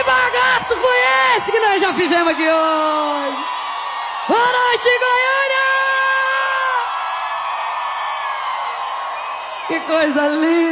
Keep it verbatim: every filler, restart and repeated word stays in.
Que bagaço foi esse que nós já fizemos aqui hoje? Boa noite, Goiânia! Que coisa linda!